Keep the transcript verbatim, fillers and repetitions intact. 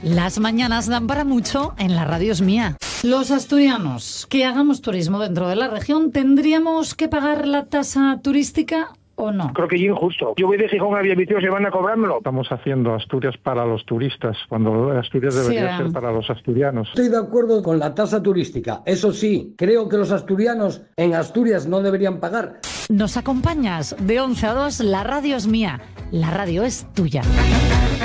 Las mañanas dan para mucho en la radio es mía. Los asturianos que hagamos turismo dentro de la región, ¿tendríamos que pagar la tasa turística o no? Creo que es injusto. Yo voy de Gijón a Villaviciosa y van a cobrármelo. Estamos haciendo Asturias para los turistas, cuando Asturias debería sí, ser para los asturianos. Estoy de acuerdo con la tasa turística. Eso sí, creo que los asturianos en Asturias no deberían pagar. ¿Nos acompañas? De once a dos, la radio es mía. La radio es tuya.